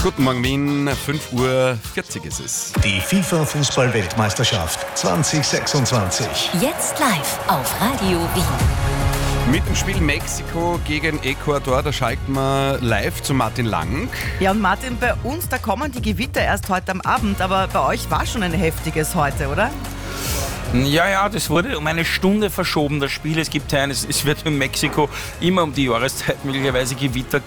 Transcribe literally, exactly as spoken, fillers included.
Guten Morgen Wien, fünf Uhr vierzig ist es. Die FIFA-Fußball-Weltmeisterschaft zwanzig sechsundzwanzig. Jetzt live auf Radio Wien. Mit dem Spiel Mexiko gegen Ecuador, da schalten wir live zu Martin Lang. Ja, und Martin, bei uns, da kommen die Gewitter erst heute am Abend, aber bei euch war schon ein heftiges heute, oder? Ja, ja, das wurde um eine Stunde verschoben, das Spiel. Es gibt ein, es, es wird in Mexiko immer um die Jahreszeit möglicherweise Gewitter